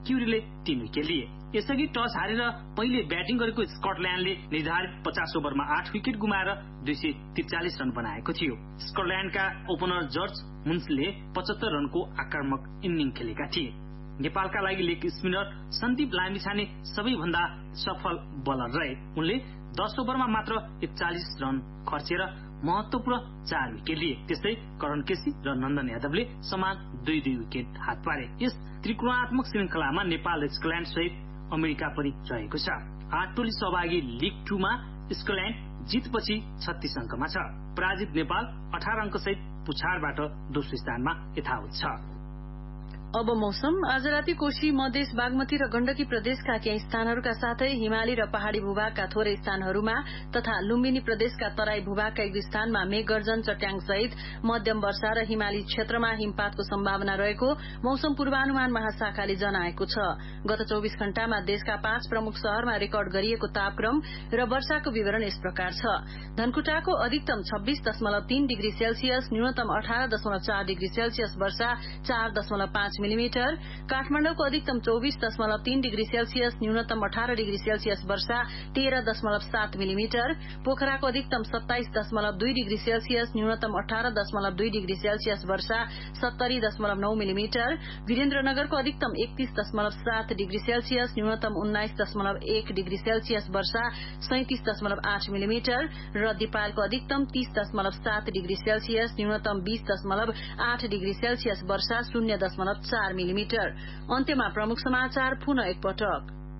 क्युरीले 3 wicket लिए। यसअघि toss हारेर पहिले ब्याटिङ गरेको स्कटल्याण्डले निर्धारित 50 ओभरमा 8 विकेट गुमाएर 243 रन बनाएको थियो। स्कटल्याण्डका ओपनर जर्ज मुन्सले 75 रनको आक्रामक इनिङ खेलेका थिए। नेपालका लागि लेग स्पिनर सन्दीप लामिछाने सबैभन्दा सफल बलर रहे। उनले 10 ओभरमा मात्र 41 रन खर्चेर महत्वपूर्ण 4 विकेट लिए। त्यस्तै करण केसी र नन्दन यादवले समान 2-2 विकेट हात पारे। यस त्रिकोणात्मक श्रृंखलामा नेपाल स्कटल्याण्ड सहित अमेरिका पनि रहेको छ। 8 टोली सहभागी लिग 2 मा स्कटल्याण्ड जितपछि 36 अंकमा छ। पराजित नेपाल 18 अंक सहित पुछाडबाट दोस्रो स्थानमा यथावत छ। अब मौसम। आज राति कोशी मधेस बागमती र गण्डकी प्रदेशका केही स्थानहरूका साथै हिमाली र पहाड़ी भूभागका थोरै स्थानहरूमा तथा लुम्बिनी प्रदेशका तराई भूभागका एक स्थानमा मेघगर्जन चट्याङ सहित मध्यम वर्षा र हिमाली क्षेत्रमा हिमपातको सम्भावना रहेको मौसम पूर्वानुमान महाशाखाले जनाएको छ। गत 24 घण्टामा देशका 5 प्रमुख शहरमा रेकर्ड गरिएको तापक्रम र वर्षाको विवरण यस प्रकार छ। धनकुटाको अधिकतम 26.3 डिग्री सेल्सियस, न्यूनतम 18.4 डिग्री सेल्सियस वर्षा 4.5 मिलिमिटर, काठमाडौँको अधिकतम 24.3 डिग्री सेल्सियस, न्यूनतम 18 डिग्री सेल्सियस वर्षा 13.7 मिलिमिटर, पोखराको अधिकतम 27.2 डिग्री सेल्सियस, न्यूनतम 18.2 डिग्री सेल्सियस वर्षा 70.9 मिलिमिटर, वीरेन्द्रनगरको अधिकतम 31.7 डिग्री सेल्सियस, न्यूनतम 19.1 डिग्री सेल्सियस वर्षा 37.8 मिलिमिटर र दिपालको अधिकतम 30.7 डिग्री सेल्सियस, न्यूनतम 20.8 डिग्री सेल्सियस वर्षा 0.4 मिलिमिटर। अन्त्यमा प्रमुख समाचार पुनः एकपटक।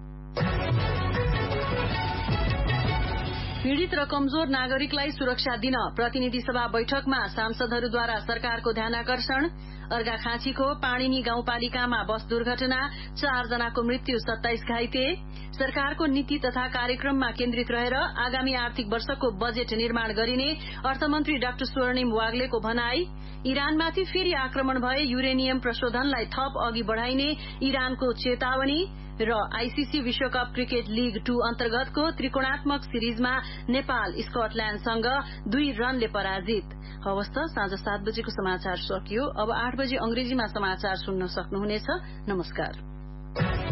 पीड़ित र कमजोर नागरिकलाई सुरक्षा दिन प्रतिनिधि सभा बैठकमा सांसदहरूद्वारा सरकारको ध्यानाकर्षण। अर्घाखाँचीको पाणिनी गाउँपालिकामा बस दुर्घटना, 4 जनाको मृत्यु, 27 घाइते। सरकारको नीति तथा कार्यक्रममा केन्द्रित रहेर आगामी आर्थिक वर्षको बजेट निर्माण गरिने अर्थमन्त्री डाक्टर स्वर्णिम वाग्लेको भनाई। इरानमाथि फेरि आक्रमण भए युरेनियम प्रशोधनलाई थप अघि बढ़ाइने इरानको चेतावनी र आईसीसी विश्वकप क्रिकेट लीग 2 अन्तर्गतको त्रिकोणात्मक सिरिजमा नेपाल स्कटल्याण्डसँग 2 रनले पराजित। हवस् त, साँझ 7 बजेको समाचार सकियो। अब 8 बजे अंग्रेजीमा समाचार सुन्न सक्नुहुनेछ। नमस्कार।